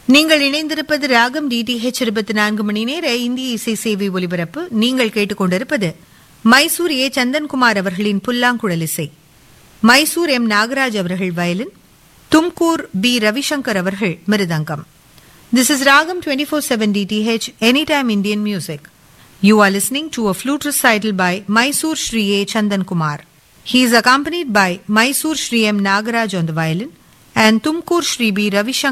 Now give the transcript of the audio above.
நீங்கள் இணைந்திருப்பது ராகம் டிடிஹெச் 24 மணி நேர இந்திய இசை சேவை ஒலிபரப்பு. நீங்கள் கேட்டுக்கொண்டிருப்பது மைசூர் ஏ சந்தன்குமார் அவர்களின் புல்லாங்குழல் இசை, மைசூர் எம் நாகராஜ் அவர்கள் வயலின், தும்கூர் பி ரவிசங்கர் அவர்கள் மிருதங்கம். This is Ragam 24/7 DTH, Anytime Indian Music. You are listening to a flute recital by Mysore Shri A. Chandan Kumar. He is accompanied by Mysore Shri M. Nagaraj on the violin and Tumkur Shri B. Ravishankar